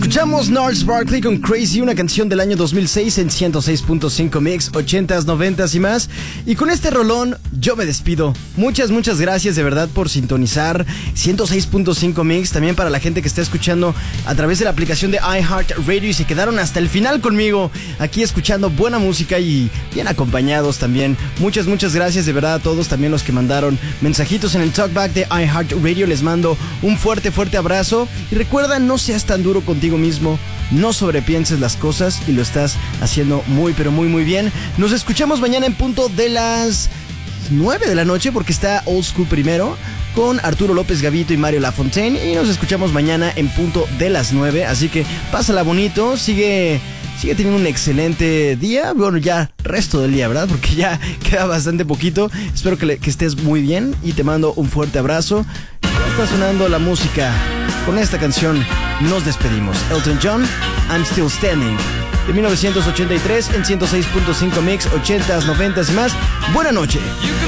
Escuchamos Gnarls Barkley con Crazy, una canción del año 2006 en 106.5 Mix, 80s, 90s y más. Y con este rolón yo me despido. Muchas gracias de verdad por sintonizar 106.5 Mix. También para la gente que está escuchando a través de la aplicación de iHeartRadio y se quedaron hasta el final conmigo, aquí escuchando buena música y bien acompañados también. Muchas gracias de verdad a todos, también los que mandaron mensajitos en el talkback de iHeartRadio. Les mando un fuerte abrazo. Y recuerda, no seas tan duro contigo mismo, no sobrepienses las cosas y lo estás haciendo muy bien. Nos escuchamos mañana en punto de las 9 de la noche porque está Old School primero con Arturo López Gavito y Mario Lafontaine, y nos escuchamos mañana en punto de las 9, así que pásala bonito, sigue teniendo un excelente día, bueno, ya resto del día, ¿verdad? Porque ya queda bastante poquito. Espero que estés muy bien y te mando un fuerte abrazo. Ya está sonando la música. Con esta canción nos despedimos. Elton John, I'm Still Standing, de 1983 en 106.5 Mix, 80s, 90s y más. Buena noche.